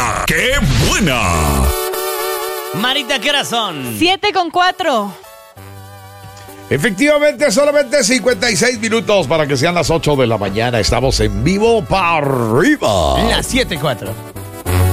¡La qué buena! Marita, ¿qué horas son? 7:04. Efectivamente, solamente 56 minutos para que sean las 8 de la mañana. Estamos en vivo para arriba. Las 7:04.